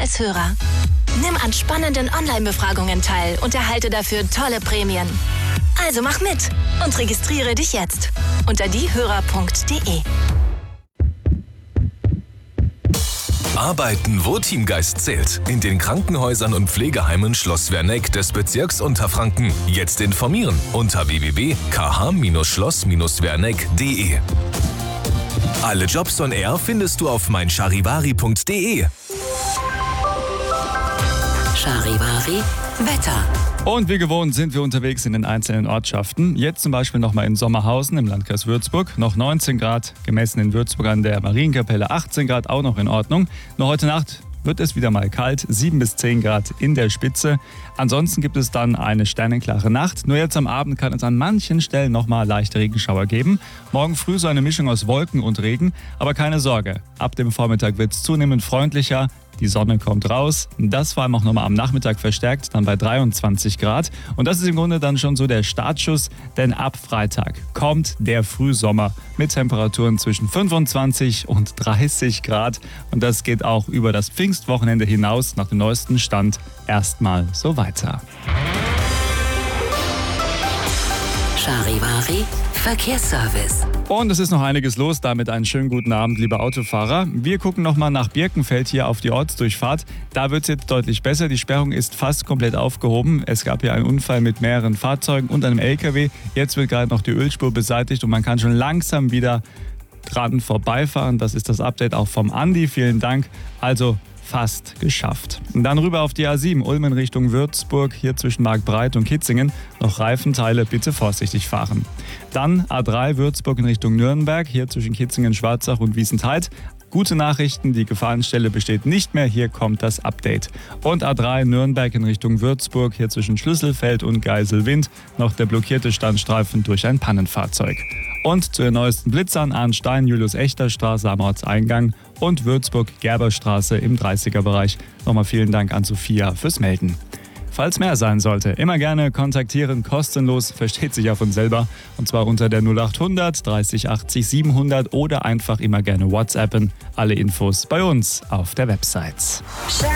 als Hörer. Nimm an spannenden Online-Befragungen teil und erhalte dafür tolle Prämien. Also mach mit und registriere dich jetzt unter diehörer.de. Arbeiten, wo Teamgeist zählt. In den Krankenhäusern und Pflegeheimen Schloss Werneck des Bezirks Unterfranken. Jetzt informieren unter www.kh-schloss-werneck.de. Alle Jobs on Air findest du auf meincharivari.de. Charivari Wetter. Und wie gewohnt sind wir unterwegs in den einzelnen Ortschaften. Jetzt zum Beispiel nochmal in Sommerhausen im Landkreis Würzburg. Noch 19 Grad, gemessen in Würzburg an der Marienkapelle 18 Grad, auch noch in Ordnung. Nur heute Nacht wird es wieder mal kalt, 7 bis 10 Grad in der Spitze. Ansonsten gibt es dann eine sternenklare Nacht. Nur jetzt am Abend kann es an manchen Stellen nochmal leichte Regenschauer geben. Morgen früh so eine Mischung aus Wolken und Regen. Aber keine Sorge, ab dem Vormittag wird es zunehmend freundlicher. Die Sonne kommt raus. Das vor allem auch nochmal am Nachmittag verstärkt, dann bei 23 Grad. Und das ist im Grunde dann schon so der Startschuss, denn ab Freitag kommt der Frühsommer mit Temperaturen zwischen 25 und 30 Grad. Und das geht auch über das Pfingstwochenende hinaus, nach dem neuesten Stand erstmal so weiter. Charivari Verkehrsservice. Und es ist noch einiges los, damit einen schönen guten Abend, liebe Autofahrer. Wir gucken nochmal nach Birkenfeld hier auf die Ortsdurchfahrt. Da wird es jetzt deutlich besser. Die Sperrung ist fast komplett aufgehoben. Es gab ja einen Unfall mit mehreren Fahrzeugen und einem LKW. Jetzt wird gerade noch die Ölspur beseitigt und man kann schon langsam wieder dran vorbeifahren. Das ist das Update auch vom Andi. Vielen Dank. Also fast geschafft. Und dann rüber auf die A7, Ulm in Richtung Würzburg, hier zwischen Marktbreit und Kitzingen. Noch Reifenteile, bitte vorsichtig fahren. Dann A3 Würzburg in Richtung Nürnberg, hier zwischen Kitzingen, Schwarzach und Wiesenthal. Gute Nachrichten, die Gefahrenstelle besteht nicht mehr, hier kommt das Update. Und A3 Nürnberg in Richtung Würzburg, hier zwischen Schlüsselfeld und Geiselwind, noch der blockierte Standstreifen durch ein Pannenfahrzeug. Und zu den neuesten Blitzern Arnstein, Julius-Echter-Straße am Ortseingang und Würzburg-Gerberstraße im 30er-Bereich. Nochmal vielen Dank an Sophia fürs Melden. Falls mehr sein sollte, immer gerne kontaktieren, kostenlos, versteht sich ja von selber. Und zwar unter der 0800 30 80 700 oder einfach immer gerne WhatsAppen. Alle Infos bei uns auf der Website.